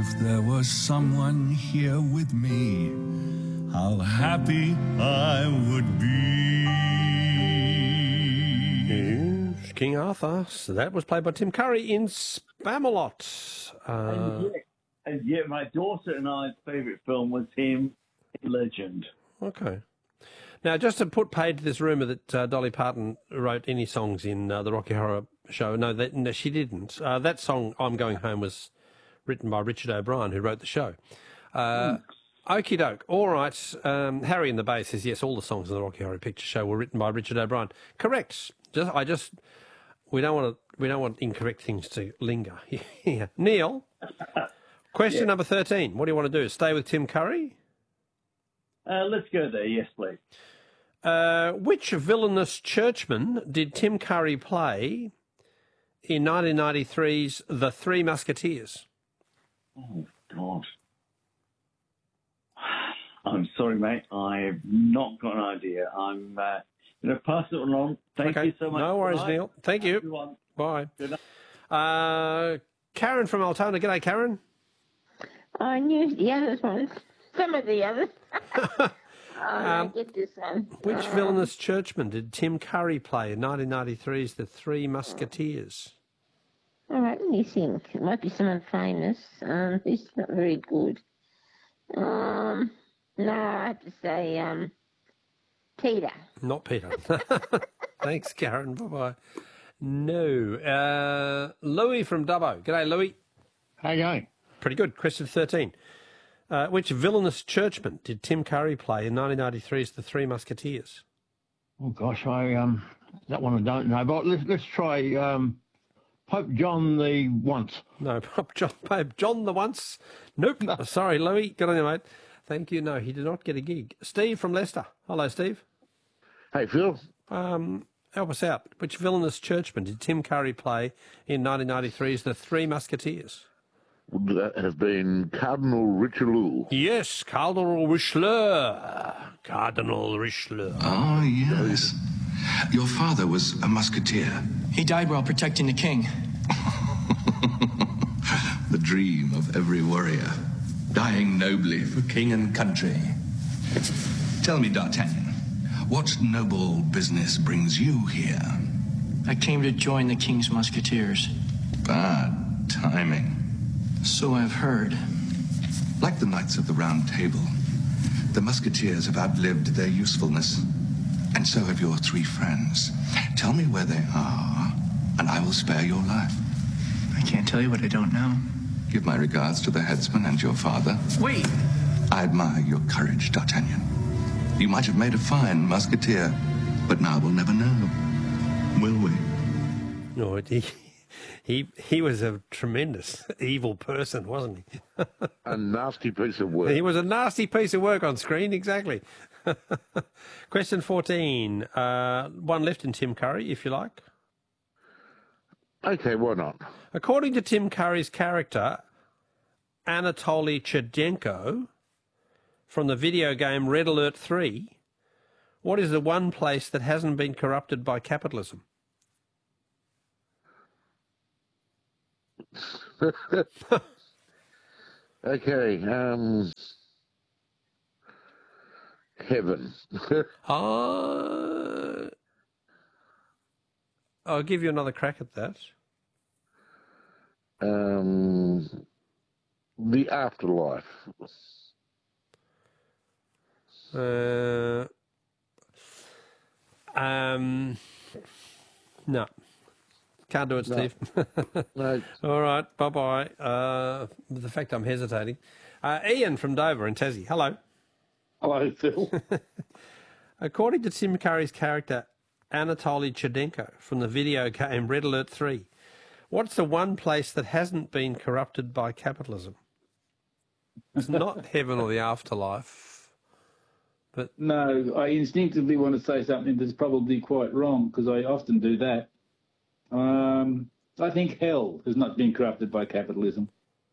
if there was someone here with me, how happy I would be. Yes, King Arthur. So that was played by Tim Curry in Spamalot. And yet my daughter and I's favourite film was him in Legend. Okay. Now, just to put paid to this rumour that Dolly Parton wrote any songs in the Rocky Horror Show, no, she didn't. That song, I'm Going Home, was written by Richard O'Brien, who wrote the show. Okie doke. All right. Harry in the Bay says, yes, all the songs in the Rocky Horror Picture Show were written by Richard O'Brien. Correct. We don't want incorrect things to linger. Yeah. Neil, question number 13. What do you want to do? Stay with Tim Curry? Let's go there. Yes, please. Which villainous churchman did Tim Curry play in 1993's The Three Musketeers? Oh, God. I'm sorry, mate. I have not got an idea. I'm going to pass it along. Thank you so much. No worries, Neil. Thank you. Everyone. Bye. Good night. Karen from Altona. G'day, Karen. I knew the others ones. Some of the others. I get this one. Which villainous churchman did Tim Curry play in 1993's The Three Musketeers? All right, let me think. It might be someone famous. Who's not very good. No, I have to say Peter. Not Peter. Thanks, Karen. Bye-bye. No. Louis from Dubbo. G'day, Louis. How you going? Pretty good. Question 13. Which villainous churchman did Tim Curry play in 1993's The Three Musketeers? Oh gosh, that one I don't know. But let's try Pope John the Once. No, Pope John the Once. Nope. No. Sorry, Louis. Good on you, mate. Thank you. No, he did not get a gig. Steve from Leicester. Hello, Steve. Hey, Phil. Help us out. Which villainous churchman did Tim Curry play in 1993's The Three Musketeers? Would that have been Cardinal Richelieu? Yes, Cardinal Richelieu. Cardinal Richelieu. Ah, yes. Your father was a musketeer. He died while protecting the king. The dream of every warrior, dying nobly for king and country. Tell me, D'Artagnan, what noble business brings you here? I came to join the king's musketeers. Bad timing. So I've heard. Like the Knights of the Round Table, the musketeers have outlived their usefulness. And so have your three friends. Tell me where they are, and I will spare your life. I can't tell you what I don't know. Give my regards to the headsman and your father. Wait! I admire your courage, D'Artagnan. You might have made a fine musketeer, but now we'll never know. Will we? No, he was a tremendous evil person, wasn't he? A nasty piece of work. He was a nasty piece of work on screen, exactly. Question 14. One left in Tim Curry, if you like. Okay, why not? According to Tim Curry's character, Anatoly Chedenko, from the video game Red Alert 3, what is the one place that hasn't been corrupted by capitalism? Okay, heaven. I'll give you another crack at that. The afterlife. No. Can't do it, Steve. No. All right, bye-bye. The fact I'm hesitating. Ian from Dover in Tassie. Hello. Hello, Phil. According to Tim Curry's character, Anatoly Chedenko, from the video game Red Alert 3, what's the one place that hasn't been corrupted by capitalism? It's not heaven or the afterlife. But no, I instinctively want to say something that's probably quite wrong, because I often do that. I think hell has not been corrupted by capitalism.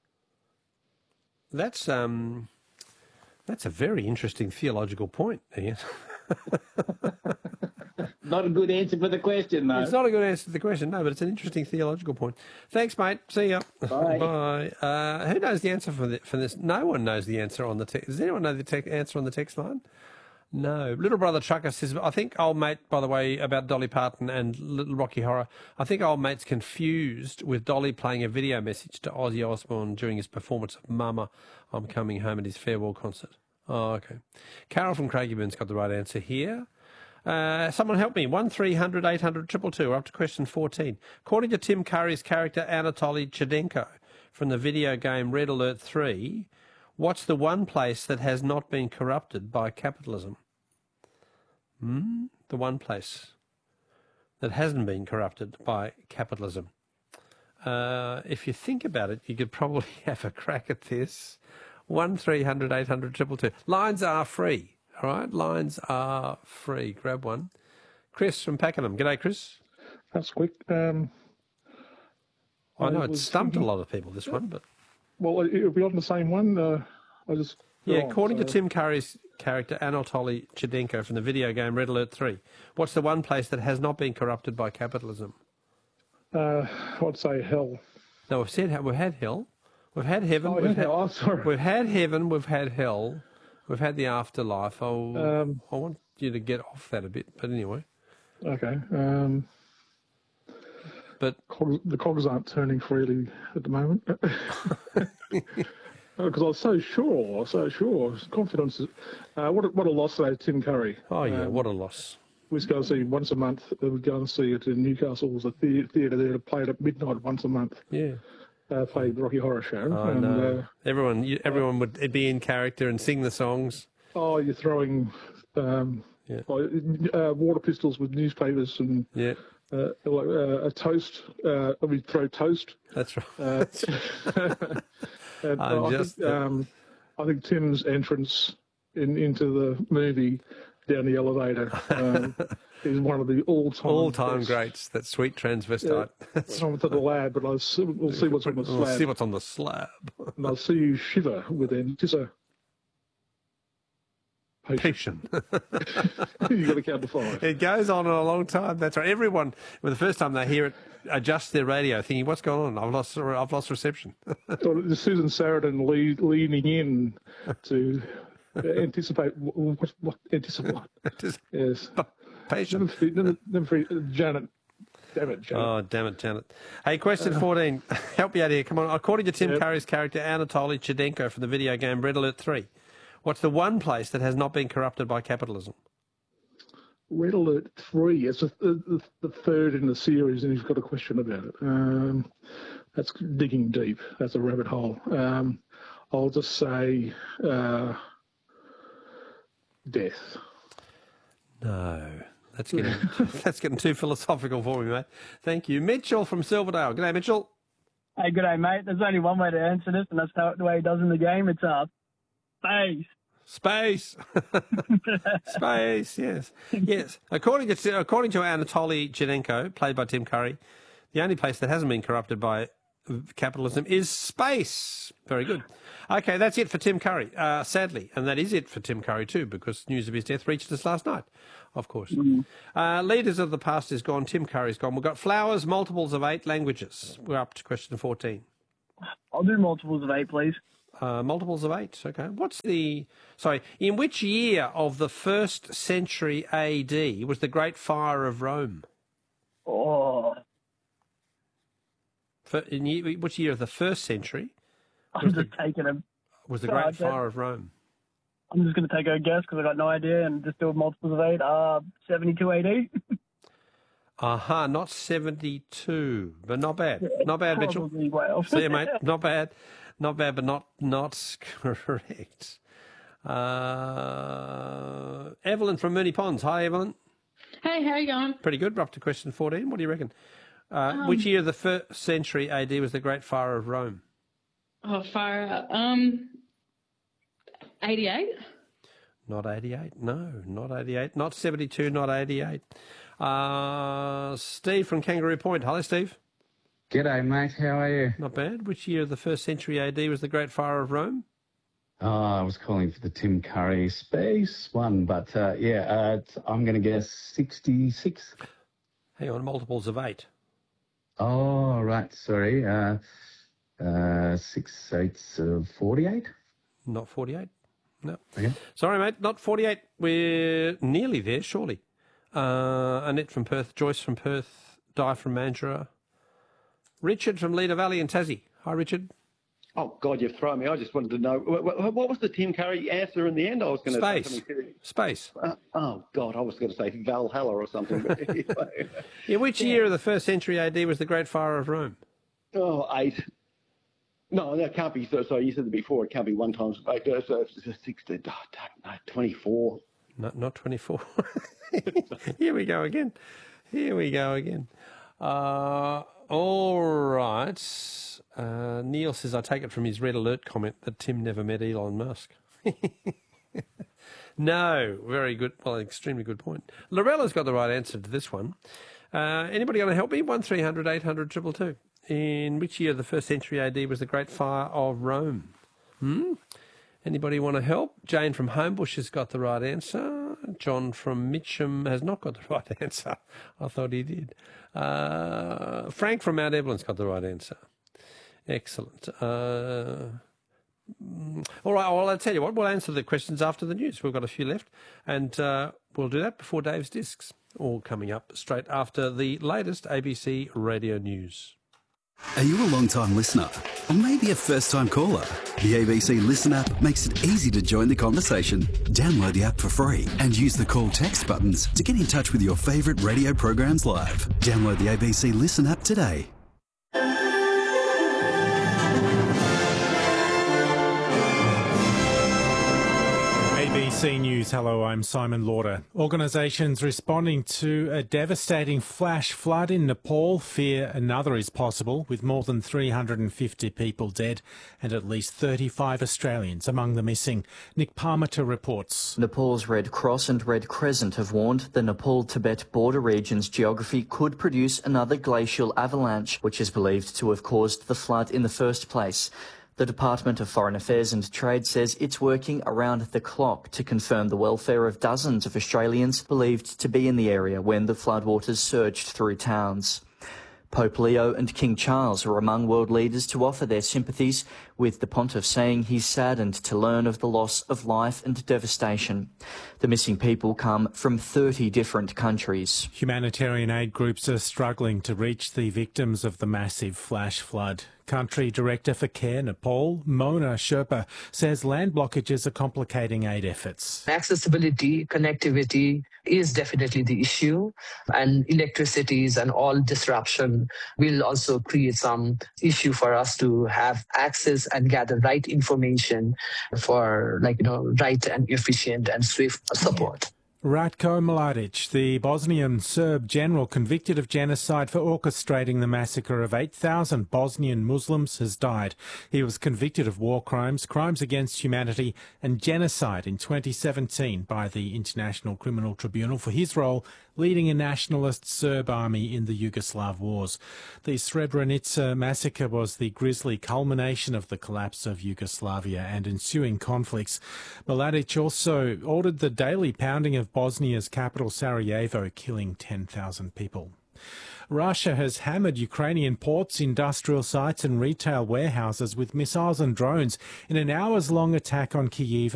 That's a very interesting theological point, Ian. Not a good answer for the question, though. It's not a good answer to the question, no, but it's an interesting theological point. Thanks, mate. See ya. Bye. Bye. Who knows the answer for this? No one knows the answer on the text. Does anyone know the answer on the text line? No. Little Brother Trucker says, I think old mate, by the way, about Dolly Parton and Little Rocky Horror, I think old mate's confused with Dolly playing a video message to Ozzy Osbourne during his performance of Mama, I'm Coming Home at his farewell concert. Oh, okay. Carol from Craigieburn got the right answer here. Someone help me. 1300 800 222. We're up to question 14. According to Tim Curry's character Anatoly Chedenko from the video game Red Alert 3, what's the one place that has not been corrupted by capitalism? The one place that hasn't been corrupted by capitalism. If you think about it, you could probably have a crack at this. 1300 800 222. Lines are free. All right, lines are free. Grab one. Chris from Pakenham. G'day, Chris. That's quick. I know it stumped a lot of people, this one, but... Well, it'll be on the same one. According to Tim Curry's character Anatoly Chedenko from the video game Red Alert 3, what's the one place that has not been corrupted by capitalism? I'd say hell. No, we've had hell. We've had heaven. We've had heaven. We've had hell. We've had the afterlife. I want you to get off that a bit, but anyway. Okay. But the cogs aren't turning freely at the moment. Because I was so sure. Confidence. What a loss today, Tim Curry. Oh yeah, what a loss. We used to go and see once a month. We'd go and see it in Newcastle. It was a theatre there that played at midnight once a month. Yeah. Played the Rocky Horror Show. Oh, no. Everyone would be in character and sing the songs. Oh, you're throwing water pistols with newspapers and a toast. We throw toast. That's right. And I think Tim's entrance into the movie down the elevator is one of the all-time greats. That sweet transvestite. I'm to the lab, but we'll see what's on the slab. We'll see what's on the slab. And I'll see you shiver with anticipation. You've got to count to 5. It goes on a long time. That's right. Everyone, the first time they hear it, adjusts their radio, thinking, "What's going on? I've lost reception." Susan Sarandon leaning in to anticipate what anticipate. Yes. Patient. Never forget Janet. Damn it, Janet. Oh, damn it, Janet. Hey, question 14. Help me out here. Come on. According to Tim Curry's character Anatoly Chedenko from the video game Red Alert 3, what's the one place that has not been corrupted by capitalism? Red Alert 3. It's the third in the series, and he's got a question about it. That's digging deep. That's a rabbit hole. I'll just say death. No. That's getting too philosophical for me, mate. Thank you. Mitchell from Silverdale. G'day, Mitchell. Hey, g'day, mate. There's only one way to answer this, and that's the way he does in the game. It's space. Space. Space, yes. Yes. According to Anatoly Chedenko, played by Tim Curry, the only place that hasn't been corrupted by capitalism is space. Very good. Okay, that's it for Tim Curry, sadly. And that is it for Tim Curry too, because news of his death reached us last night, of course. Leaders of the past is gone. Tim Curry's gone. We've got flowers, multiples of 8 languages. We're up to question 14. I'll do multiples of 8, please. Multiples of 8, okay. In which year of the 1st century AD was the Great Fire of Rome? Which year of the 1st century was the Great Fire of Rome? I'm just going to take a guess because I got no idea and just do multiples of 8. 72 AD? Not 72, but not bad. Yeah, not bad, Mitchell. Well. See you, mate. Not bad. Not bad, but not correct. Evelyn from Mooney Ponds. Hi, Evelyn. Hey, how you going? Pretty good. We're up to question 14. What do you reckon? Which year of the 1st century AD was the Great Fire of Rome? Fire up. 88? Not 88. No, not 88. Not 72, not 88. Steve from Kangaroo Point. Hello, Steve. G'day, mate. How are you? Not bad. Which year of the 1st century AD was the Great Fire of Rome? I was calling for the Tim Curry space one, but I'm going to guess 66. Hang on, multiples of 8. Oh, right, sorry. 6 8s of 48? Not 48. No. Okay. Sorry, mate, not 48. We're nearly there, surely. Annette from Perth, Joyce from Perth, Di from Mandurah, Richard from Leader Valley in Tassie. Hi, Richard. Oh, God, you've thrown me. I just wanted to know, what was the Tim Curry answer in the end? I was going to say something serious. Space. Oh, God, I was going to say Valhalla or something. But yeah, which year of the 1st century AD was the Great Fire of Rome? Oh, 8. No, that can't be. Sorry, you said it before. It can't be 1 times 8. So 16. Oh, no, 24. No, not 24. Here we go again. All right. Neil says, I take it from his Red Alert comment that Tim never met Elon Musk. No, very good. Well, extremely good point. Lorella's got the right answer to this one. Anybody going to help me? 1300 800 222. In which year of the 1st century AD was the Great Fire of Rome? Anybody want to help? Jane from Homebush has got the right answer. John from Mitcham has not got the right answer. I thought he did. Frank from Mount Evelyn's got the right answer. Excellent. All right, well, I'll tell you what, we'll answer the questions after the news. We've got a few left, and we'll do that before Dave's Discs, all coming up straight after the latest ABC Radio News. Are you a long-time listener? Or maybe a first-time caller? The ABC Listen app makes it easy to join the conversation. Download the app for free and use the call text buttons to get in touch with your favourite radio programs live. Download the ABC Listen app today. ABC News, hello, I'm Simon Lauder. Organisations responding to a devastating flash flood in Nepal fear another is possible, with more than 350 people dead and at least 35 Australians among the missing. Nick Parmiter reports. Nepal's Red Cross and Red Crescent have warned the Nepal-Tibet border region's geography could produce another glacial avalanche, which is believed to have caused the flood in the first place. The Department of Foreign Affairs and Trade says it's working around the clock to confirm the welfare of dozens of Australians believed to be in the area when the floodwaters surged through towns. Pope Leo and King Charles are among world leaders to offer their sympathies, with the pontiff saying he's saddened to learn of the loss of life and devastation. The missing people come from 30 different countries. Humanitarian aid groups are struggling to reach the victims of the massive flash flood. Country Director for CARE Nepal, Mona Sherpa, says land blockages are complicating aid efforts. Accessibility, connectivity is definitely the issue, and electricities and all disruption will also create some issue for us to have access and gather right information for right and efficient and swift support. Ratko Mladic, the Bosnian Serb general convicted of genocide for orchestrating the massacre of 8,000 Bosnian Muslims, has died. He was convicted of war crimes, crimes against humanity and genocide in 2017 by the International Criminal Tribunal for his role leading a nationalist Serb army in the Yugoslav wars. The Srebrenica massacre was the grisly culmination of the collapse of Yugoslavia and ensuing conflicts. Mladic also ordered the daily pounding of Bosnia's capital Sarajevo, killing 10,000 people. Russia has hammered Ukrainian ports, industrial sites and retail warehouses with missiles and drones in an hours-long attack on Kyiv